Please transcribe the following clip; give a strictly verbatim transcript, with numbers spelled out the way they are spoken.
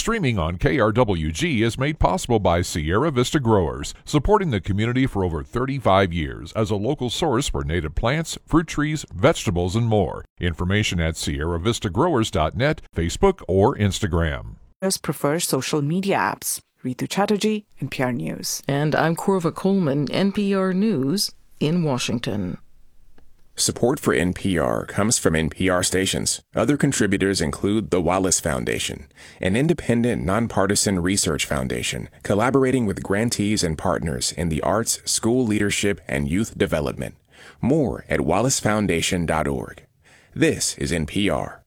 Streaming on K R W G is made possible by Sierra Vista Growers, supporting the community for over thirty-five years as a local source for native plants, fruit trees, vegetables, and more. Information at sierra vista growers dot net, Facebook, or Instagram. Prefer social media apps. Ritu Chatterjee, N P R News. And I'm Corva Coleman, N P R News in Washington. Support for N P R comes from N P R stations. Other contributors include the Wallace Foundation, an independent, nonpartisan research foundation collaborating with grantees and partners in the arts, school leadership, and youth development. More at wallace foundation dot org. This is N P R.